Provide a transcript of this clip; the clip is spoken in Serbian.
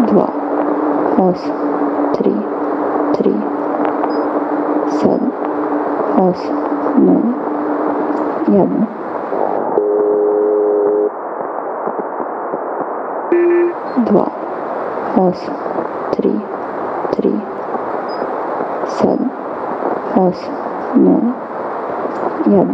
2, 8, 3, 3, 7, 8, 0, 1. Dva, osam, tri, 7, 8, 0, 1.